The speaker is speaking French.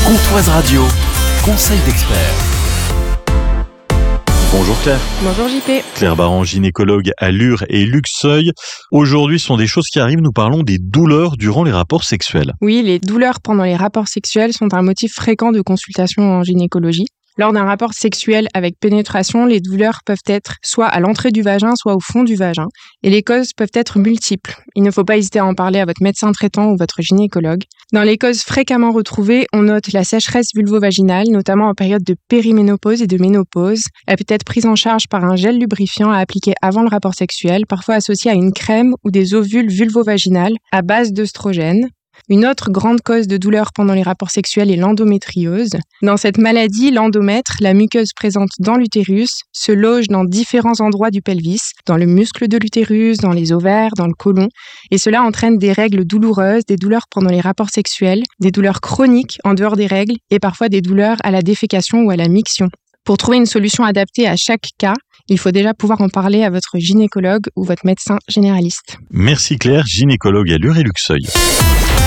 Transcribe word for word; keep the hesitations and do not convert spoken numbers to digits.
Courtoise Radio, conseil d'expert. Bonjour Claire. Bonjour J P. Claire Baran, gynécologue à Lure et Luxeuil. Aujourd'hui, ce sont des choses qui arrivent. Nous parlons des douleurs durant les rapports sexuels. Oui, les douleurs pendant les rapports sexuels sont un motif fréquent de consultation en gynécologie. Lors d'un rapport sexuel avec pénétration, les douleurs peuvent être soit à l'entrée du vagin, soit au fond du vagin. Et les causes peuvent être multiples. Il ne faut pas hésiter à en parler à votre médecin traitant ou votre gynécologue. Dans les causes fréquemment retrouvées, on note la sécheresse vulvo-vaginale, notamment en période de périménopause et de ménopause. Elle peut être prise en charge par un gel lubrifiant à appliquer avant le rapport sexuel, parfois associé à une crème ou des ovules vulvo-vaginales à base d'œstrogène. Une autre grande cause de douleur pendant les rapports sexuels est l'endométriose. Dans cette maladie, l'endomètre, la muqueuse présente dans l'utérus, se loge dans différents endroits du pelvis, dans le muscle de l'utérus, dans les ovaires, dans le côlon, et cela entraîne des règles douloureuses, des douleurs pendant les rapports sexuels, des douleurs chroniques en dehors des règles, et parfois des douleurs à la défécation ou à la miction. Pour trouver une solution adaptée à chaque cas, il faut déjà pouvoir en parler à votre gynécologue ou votre médecin généraliste. Merci Claire, gynécologue à Lure et Luxeuil.